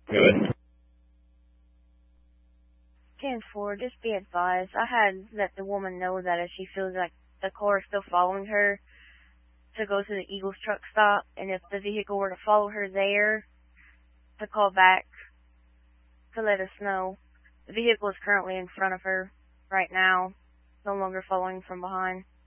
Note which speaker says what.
Speaker 1: Good.
Speaker 2: 10-4, just be advised. I had let the woman know that if she feels like the car is still following her, to go to the Eagles truck stop, and if the vehicle were to follow her there, to call back to let us know. The vehicle is currently in front of her right now, no longer following from behind.